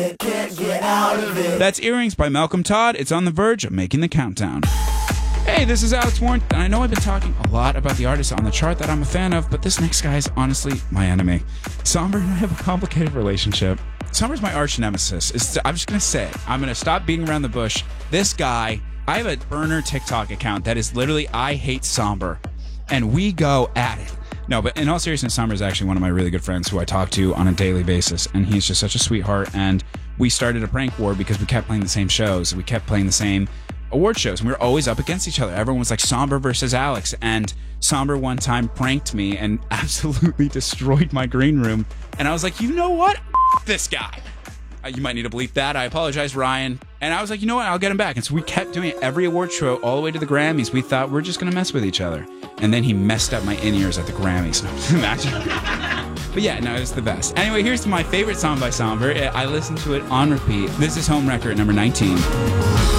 Can't get out of it. That's Earrings by Malcolm Todd. It's on the verge of making the countdown. Hey, this is Alex Warren, and I know I've been talking a lot about the artists on the chart that I'm a fan of, but this next guy is honestly my enemy. Somber and I have a complicated relationship. Somber's my arch nemesis. I'm just going to say it. I'm going to stop beating around the bush. This guy, I have a burner TikTok account that is literally I Hate Somber, and we go at it. No, but in all seriousness, Somber is actually one of my really good friends who I talk to on a daily basis, and he's just such a sweetheart, and we started a prank war because we kept playing the same shows. We kept playing the same award shows, and we were always up against each other. Everyone was like Somber versus Alex, and Somber one time pranked me and absolutely destroyed my green room, and I was like, you know what? F this guy. You might need to bleep that. I apologize, Ryan. And I was like, you know what? I'll get him back. And so we kept doing it every award show all the way to the Grammys. We thought we're just going to mess with each other. And then he messed up my in-ears at the Grammys. Imagine. But yeah, no, it was the best. Anyway, here's my favorite song by Somber. I listened to it on repeat. This is Home Record number 19.